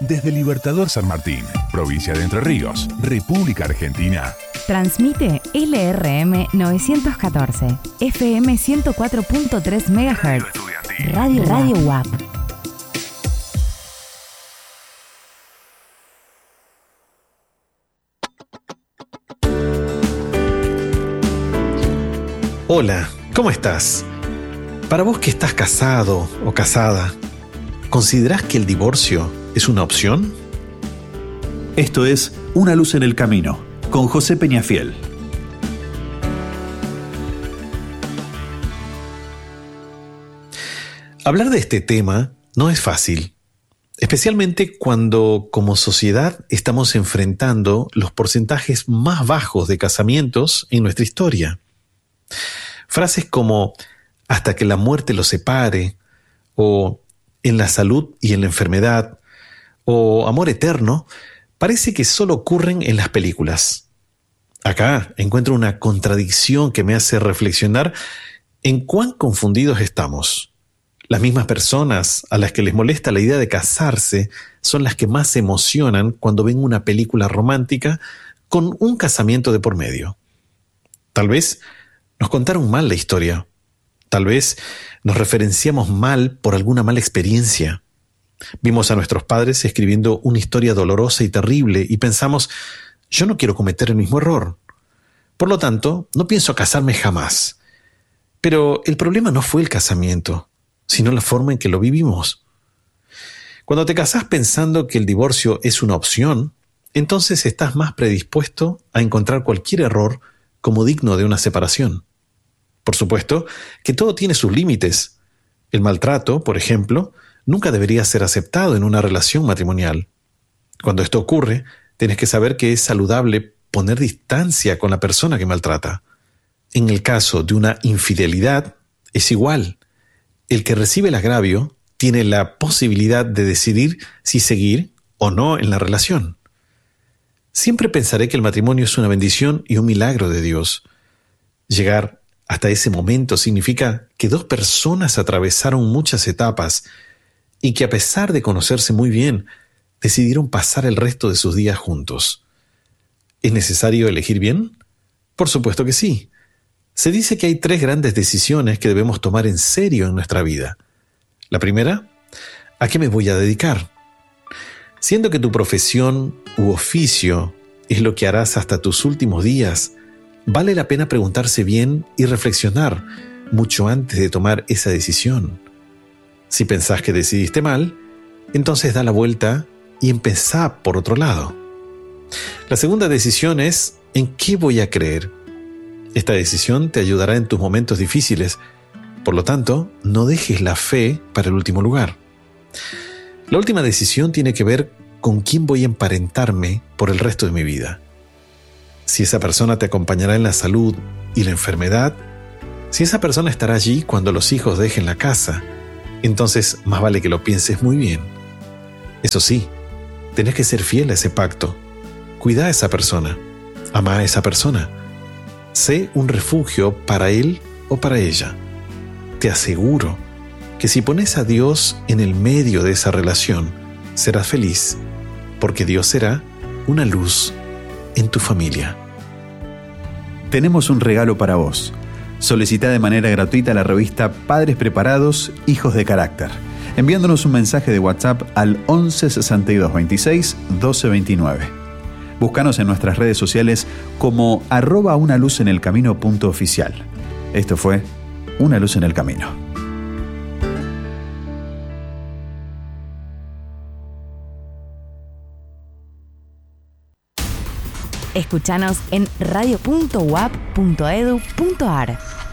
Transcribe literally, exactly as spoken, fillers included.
Desde Libertador San Martín, provincia de Entre Ríos, República Argentina. Transmite L R M novecientos catorce, F M ciento cuatro punto tres megahertz. Radio Radio U A P. Hola, ¿cómo estás? Para vos que estás casado o casada, ¿considerás que el divorcio es una opción? Esto es Una luz en el camino, con José Peñafiel. Hablar de este tema no es fácil, especialmente cuando como sociedad estamos enfrentando los porcentajes más bajos de casamientos en nuestra historia. Frases como hasta que la muerte los separe, o en la salud y en la enfermedad, o amor eterno, parece que solo ocurren en las películas. Acá encuentro una contradicción que me hace reflexionar en cuán confundidos estamos. Las mismas personas a las que les molesta la idea de casarse son las que más se emocionan cuando ven una película romántica con un casamiento de por medio. Tal vez nos contaron mal la historia. Tal vez nos referenciamos mal por alguna mala experiencia. Vimos a nuestros padres escribiendo una historia dolorosa y terrible y pensamos, yo no quiero cometer el mismo error. Por lo tanto, no pienso casarme jamás. Pero el problema no fue el casamiento, sino la forma en que lo vivimos. Cuando te casás pensando que el divorcio es una opción, entonces estás más predispuesto a encontrar cualquier error como digno de una separación. Por supuesto que todo tiene sus límites. El maltrato, por ejemplo, nunca debería ser aceptado en una relación matrimonial. Cuando esto ocurre, tienes que saber que es saludable poner distancia con la persona que maltrata. En el caso de una infidelidad, es igual. El que recibe el agravio tiene la posibilidad de decidir si seguir o no en la relación. Siempre pensaré que el matrimonio es una bendición y un milagro de Dios. Llegar hasta ese momento significa que dos personas atravesaron muchas etapas y que a pesar de conocerse muy bien, decidieron pasar el resto de sus días juntos. ¿Es necesario elegir bien? Por supuesto que sí. Se dice que hay tres grandes decisiones que debemos tomar en serio en nuestra vida. La primera, ¿a qué me voy a dedicar? Siendo que tu profesión u oficio es lo que harás hasta tus últimos días, vale la pena preguntarse bien y reflexionar mucho antes de tomar esa decisión. Si pensás que decidiste mal, entonces da la vuelta y empezá por otro lado. La segunda decisión es ¿en qué voy a creer? Esta decisión te ayudará en tus momentos difíciles. Por lo tanto, no dejes la fe para el último lugar. La última decisión tiene que ver con quién voy a emparentarme por el resto de mi vida. Si esa persona te acompañará en la salud y la enfermedad, si esa persona estará allí cuando los hijos dejen la casa, entonces más vale que lo pienses muy bien. Eso sí, tenés que ser fiel a ese pacto. Cuida a esa persona. Ama a esa persona. Sé un refugio para él o para ella. Te aseguro que si pones a Dios en el medio de esa relación, serás feliz, porque Dios será una luz en tu familia. Tenemos un regalo para vos. Solicita de manera gratuita la revista Padres Preparados, Hijos de Carácter, enviándonos un mensaje de WhatsApp al once sesenta y dos veintiséis doce veintinueve. Búscanos en nuestras redes sociales como arroba una luz en el camino punto oficial. Esto fue Una luz en el camino. Escuchanos en radio punto u a p punto edu punto a r.